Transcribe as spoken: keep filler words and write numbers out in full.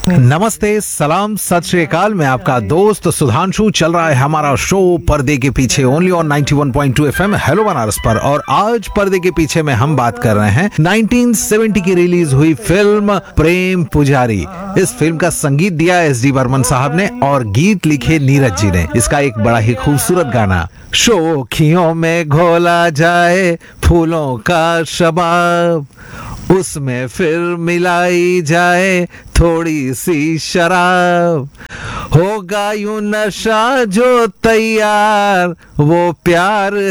नमस्ते, सलाम, सत श्री अकाल। मैं आपका दोस्त सुधांशु। चल रहा है हमारा शो पर्दे के पीछे only on ninety one point two FM hello Banaras पर। और आज पर्दे के पीछे में हम बात कर रहे हैं नाइंटीन सेवेंटी की रिलीज हुई फिल्म प्रेम पुजारी। इस फिल्म का संगीत दिया एस डी बर्मन साहब ने और गीत लिखे नीरज जी ने। इसका एक बड़ा ही खूबसूरत गाना शोखियों में घोला जाए फूलों का शबाब, उसमें फिर मिलाई जाए थोड़ी सी शराब, होगा यूं नशा जो तैयार वो प्यार